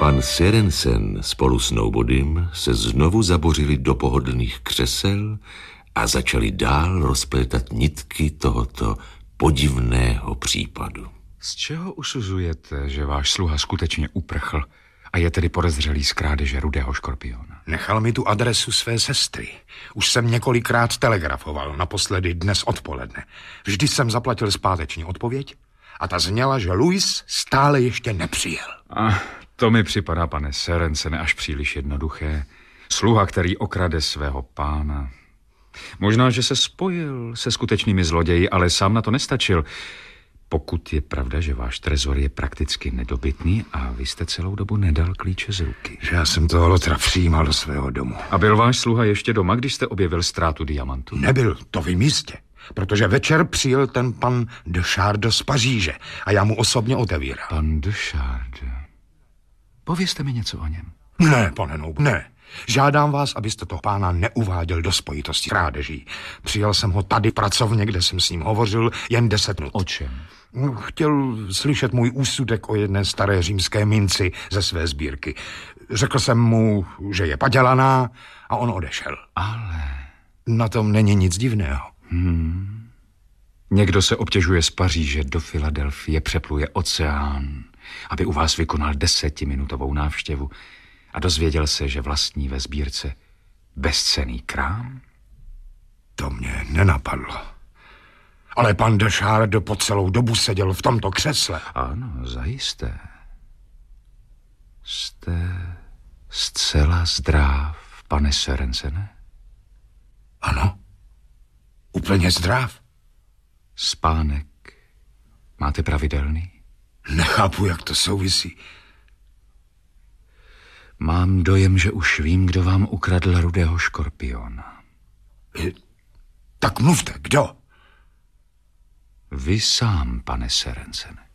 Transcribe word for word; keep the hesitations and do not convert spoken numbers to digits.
Pan Sørensen spolu s Nobodym se znovu zabořili do pohodlných křesel a začali dál rozplétat nitky tohoto podivného případu. Z čeho usuzujete, že váš sluha skutečně uprchl a je tedy podezřelý z krádeže rudého škorpiona? Nechal mi tu adresu své sestry. Už jsem několikrát telegrafoval, naposledy dnes odpoledne. Vždy jsem zaplatil zpáteční odpověď a ta zněla, že Louis stále ještě nepřijel. A to mi připadá, pane Sørensene, až příliš jednoduché. Sluha, který okrade svého pána. Možná, že se spojil se skutečnými zloději, ale sám na to nestačil. Pokud je pravda, že váš trezor je prakticky nedobytný a vy jste celou dobu nedal klíče z ruky. Že já jsem toho lotra přijímal do svého domu. A byl váš sluha ještě doma, když jste objevil ztrátu diamantu? Nebyl, to vím jistě. Protože večer přijel ten pan de Charde z Paříže a já mu osobně otevíral. Pan de Charde. Povězte mi něco o něm. Ne, pane Noub, ne. Žádám vás, abyste toho pána neuváděl do spojitosti krádeží. Přijel jsem ho tady pracovně, kde jsem s ním hovořil, jen deset minut. O čem? Chtěl slyšet můj úsudek o jedné staré římské minci ze své sbírky. Řekl jsem mu, že je padělaná a on odešel. Ale... Na tom není nic divného. Hmm. Někdo se obtěžuje z Paříže do Filadelfie, přepluje oceán, aby u vás vykonal desetiminutovou návštěvu a dozvěděl se, že vlastní ve sbírce bezcenný krám? To mě nenapadlo. Ale pan de Charde po celou dobu seděl v tomto křesle. Ano, zajisté. Jste zcela zdráv, pane Sørensene? Ano, úplně zdrav. Spánek máte pravidelný? Nechápu, jak to souvisí. Mám dojem, že už vím, kdo vám ukradl rudého škorpiona. Tak mluvte, kdo? Vy sám, pane Sørensene.